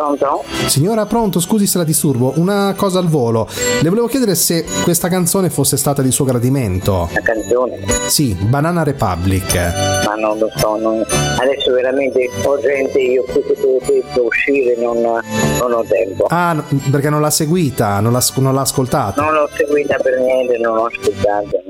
Pronto? Signora, pronto, scusi se la disturbo, una cosa al volo. Le volevo chiedere se questa canzone fosse stata di suo gradimento. La canzone? Sì, Banana Republic. Ma non lo so, adesso veramente ho gente, io qui che devo uscire, non ho tempo. Ah, perché non l'ha seguita, non l'ha ascoltata? Non l'ho seguita per niente, non l'ho ascoltata.